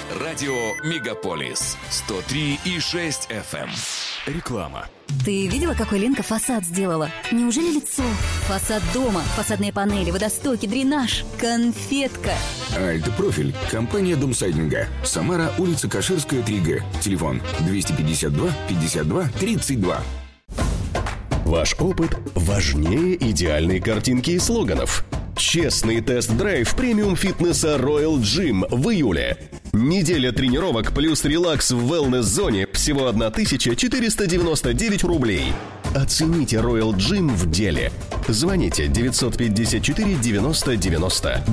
Радио Мегаполис 103,6 FM. Реклама. Ты видела, какой Ленка фасад сделала? Неужели лицо? Фасад дома, фасадные панели, водостоки, дренаж. Конфетка. Альт-профиль. Компания Домсайдинга. Самара, улица Каширская, 3Г. Телефон 252 52 32. Ваш опыт важнее идеальной картинки и слоганов. Честный тест-драйв премиум-фитнеса Royal Gym в июле. Неделя тренировок плюс релакс в wellness-зоне всего 1499 рублей. Оцените Royal Gym в деле. Звоните 954 90 90.